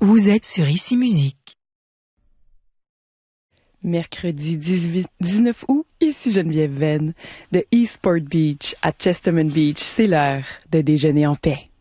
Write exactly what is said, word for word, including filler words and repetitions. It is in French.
Vous êtes sur Ici Musique. Mercredi dix-huit, dix-neuf août, ici Geneviève Venn de Eastport Beach à Chesterman Beach. C'est l'heure de déjeuner en paix.